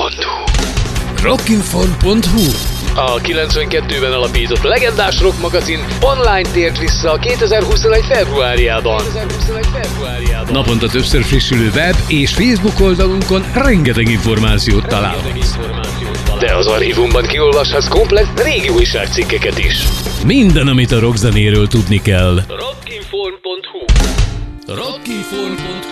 Rockinform.hu. Rockinform.hu. A 92-ben alapított legendás rock magazin online tért vissza 2021. februárjában. Naponta többször frissülő web és Facebook oldalunkon rengeteg információt találhatsz. De az archívumban kiolvashatsz komplett régi újságcikkeket is. Minden, amit a rockzenéről tudni kell. Rockinform.hu. Rockinform.hu.